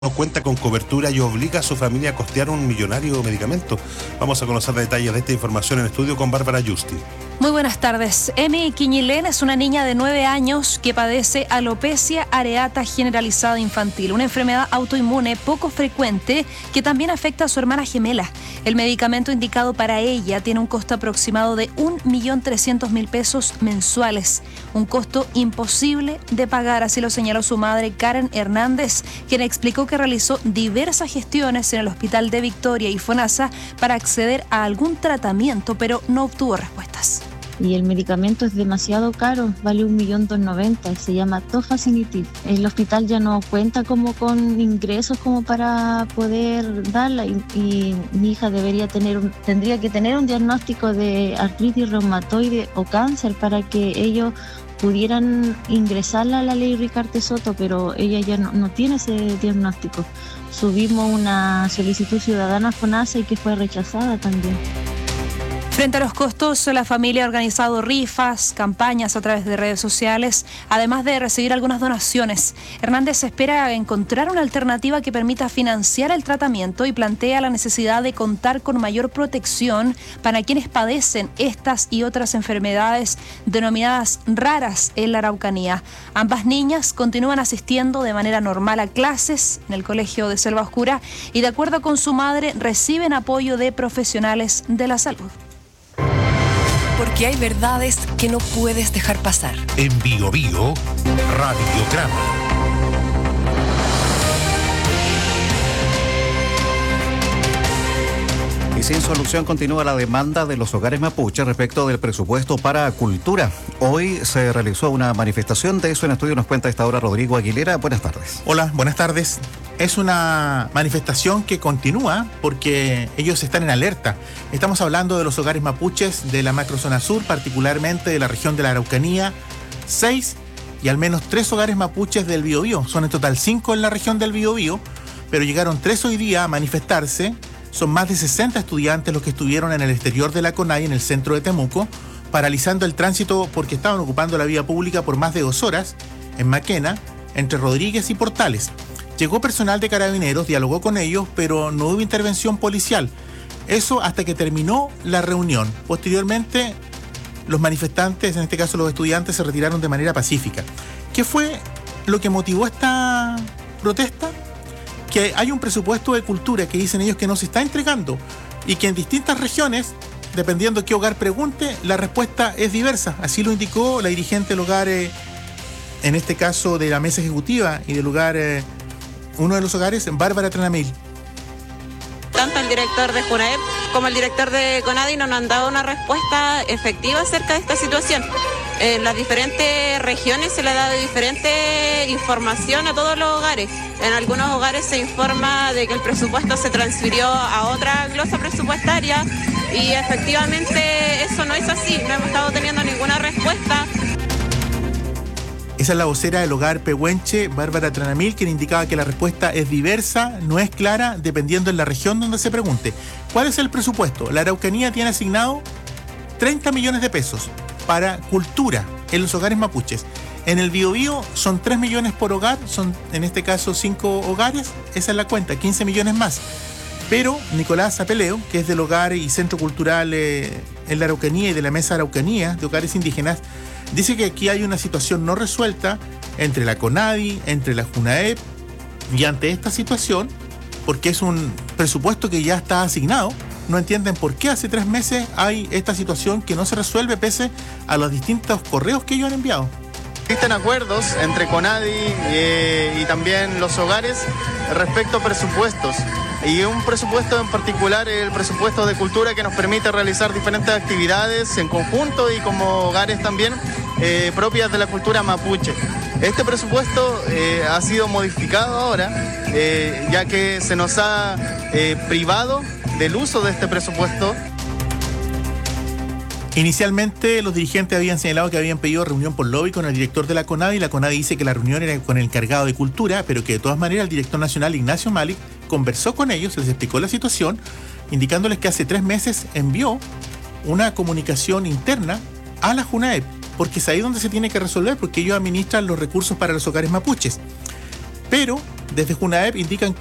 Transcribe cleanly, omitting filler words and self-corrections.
no cuenta con cobertura y obliga a su familia a costear un millonario medicamento. Vamos a conocer detalles de esta información en estudio con Bárbara Justi. Muy buenas tardes. Emi Quiñilén es una niña de 9 años que padece alopecia areata generalizada infantil, una enfermedad autoinmune poco frecuente que también afecta a su hermana gemela. El medicamento indicado para ella tiene un costo aproximado de 1.300.000 pesos mensuales, un costo imposible de pagar, así lo señaló su madre Karen Hernández, quien explicó que realizó diversas gestiones en el Hospital de Victoria y FONASA para acceder a algún tratamiento, pero no obtuvo respuestas. Y el medicamento es demasiado caro, vale 1.290.000, se llama Tofasinitiv. El hospital ya no cuenta como con ingresos como para poder darla y mi hija tendría que tener un diagnóstico de artritis reumatoide o cáncer para que ellos pudieran ingresarla a la ley Ricarte Soto, pero ella ya no tiene ese diagnóstico. Subimos una solicitud ciudadana a FONASA y que fue rechazada también. Frente a los costos, la familia ha organizado rifas, campañas a través de redes sociales, además de recibir algunas donaciones. Hernández espera encontrar una alternativa que permita financiar el tratamiento y plantea la necesidad de contar con mayor protección para quienes padecen estas y otras enfermedades denominadas raras en la Araucanía. Ambas niñas continúan asistiendo de manera normal a clases en el Colegio de Selva Oscura y, de acuerdo con su madre, reciben apoyo de profesionales de la salud. Porque hay verdades que no puedes dejar pasar. En Bio Bio, Radiograma. Y sin solución continúa la demanda de los hogares mapuches respecto del presupuesto para cultura. Hoy se realizó una manifestación, de eso en estudio nos cuenta a esta hora Rodrigo Aguilera. Buenas tardes. Hola, buenas tardes. Es una manifestación que continúa porque ellos están en alerta. Estamos hablando de los hogares mapuches de la macrozona sur, particularmente de la región de la Araucanía, 6 y al menos 3 hogares mapuches del Biobío. Son en total 5 en la región del Biobío, pero llegaron 3 hoy día a manifestarse. Son más de 60 estudiantes los que estuvieron en el exterior de la CONADI, en el centro de Temuco, paralizando el tránsito porque estaban ocupando la vía pública por más de 2 horas en Maquena, entre Rodríguez y Portales. Llegó personal de Carabineros, dialogó con ellos, pero no hubo intervención policial. Eso hasta que terminó la reunión. Posteriormente, los manifestantes, en este caso los estudiantes, se retiraron de manera pacífica. ¿Qué fue lo que motivó esta protesta? Que hay un presupuesto de cultura que dicen ellos que no se está entregando y que en distintas regiones, dependiendo qué hogar pregunte, la respuesta es diversa. Así lo indicó la dirigente del hogar, en este caso de la mesa ejecutiva y del hogar, uno de los hogares, Bárbara Tranamil. Tanto el director de Junaep como el director de CONADI no nos han dado una respuesta efectiva acerca de esta situación. En las diferentes regiones se le ha dado diferente información a todos los hogares. En algunos hogares se informa de que el presupuesto se transfirió a otra glosa presupuestaria y efectivamente eso no es así, no hemos estado teniendo ninguna respuesta. Esa es la vocera del hogar Pehuenche, Bárbara Tranamil, quien indicaba que la respuesta es diversa, no es clara, dependiendo en la región donde se pregunte. ¿Cuál es el presupuesto? La Araucanía tiene asignado 30 millones de pesos para cultura en los hogares mapuches. En el Biobío son 3 millones por hogar, son en este caso 5 hogares, esa es la cuenta, 15 millones más. Pero Nicolás Zapeleo, que es del hogar y centro cultural en la Araucanía y de la Mesa Araucanía de Hogares Indígenas, dice que aquí hay una situación no resuelta entre la CONADI, entre la Junaep, y ante esta situación, porque es un presupuesto que ya está asignado, no entienden por qué hace 3 meses hay esta situación que no se resuelve pese a los distintos correos que ellos han enviado. Existen acuerdos entre CONADI y también los hogares respecto a presupuestos. Y un presupuesto en particular, el presupuesto de cultura, que nos permite realizar diferentes actividades en conjunto y como hogares también propias de la cultura mapuche. Este presupuesto ha sido modificado ahora, ya que se nos ha privado del uso de este presupuesto. Inicialmente los dirigentes habían señalado que habían pedido reunión por lobby con el director de la CONADI y la CONADI dice que la reunión era con el encargado de cultura, pero que de todas maneras el director nacional Ignacio Malik conversó con ellos, les explicó la situación, indicándoles que hace 3 meses envió una comunicación interna a la Junaep, porque es ahí donde se tiene que resolver, porque ellos administran los recursos para los hogares mapuches. Pero Desde Junaep indican